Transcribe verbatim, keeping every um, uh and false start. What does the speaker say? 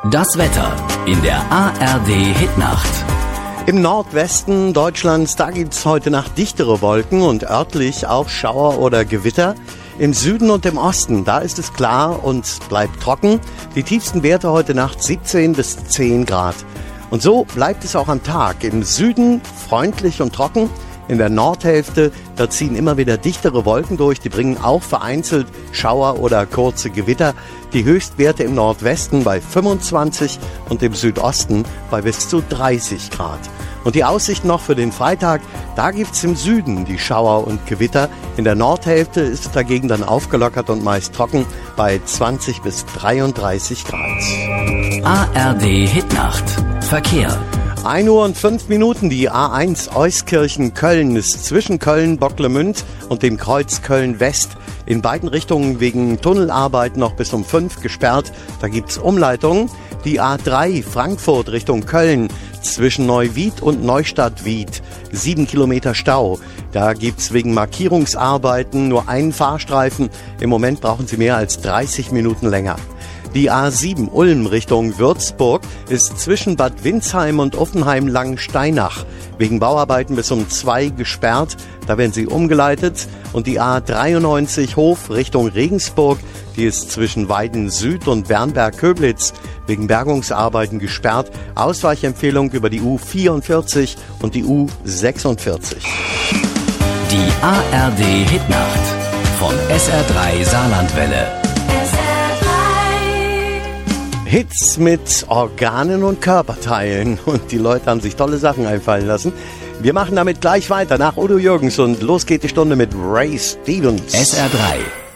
Das Wetter in der A R D-Hitnacht. Im Nordwesten Deutschlands, da gibt's heute Nacht dichtere Wolken und örtlich auch Schauer oder Gewitter. Im Süden und im Osten, da ist es klar und bleibt trocken. Die tiefsten Werte heute Nacht siebzehn bis zehn Grad. Und so bleibt es auch am Tag. Im Süden freundlich und trocken. In der Nordhälfte, da ziehen immer wieder dichtere Wolken durch. Die bringen auch vereinzelt Schauer oder kurze Gewitter. Die Höchstwerte im Nordwesten bei fünfundzwanzig und im Südosten bei bis zu dreißig Grad. Und die Aussicht noch für den Freitag, da gibt's im Süden die Schauer und Gewitter. In der Nordhälfte ist es dagegen dann aufgelockert und meist trocken bei zwanzig bis dreiunddreißig Grad. A R D-Hitnacht. Verkehr. ein Uhr und fünf Minuten, die A eins Euskirchen-Köln ist zwischen Köln-Bocklemünd und dem Kreuz Köln-West in beiden Richtungen wegen Tunnelarbeiten noch bis um fünf gesperrt. Da gibt's Umleitungen. Die A drei Frankfurt Richtung Köln zwischen Neuwied und Neustadt-Wied. Sieben Kilometer Stau. Da gibt's wegen Markierungsarbeiten nur einen Fahrstreifen. Im Moment brauchen Sie mehr als dreißig Minuten länger. Die A sieben Ulm Richtung Würzburg ist zwischen Bad Windsheim und Uffenheim-Langensteinach wegen Bauarbeiten bis um zwei gesperrt. Da werden sie umgeleitet. Und die A dreiundneunzig Hof Richtung Regensburg, die ist zwischen Weiden Süd und Bernberg-Köblitz wegen Bergungsarbeiten gesperrt. Ausweichempfehlung über die U vierundvierzig und die U sechsundvierzig. Die A R D-Hitnacht von S R drei Saarlandwelle. Hits mit Organen und Körperteilen. Und die Leute haben sich tolle Sachen einfallen lassen. Wir machen damit gleich weiter nach Udo Jürgens und los geht die Stunde mit Ray Stevens. S R drei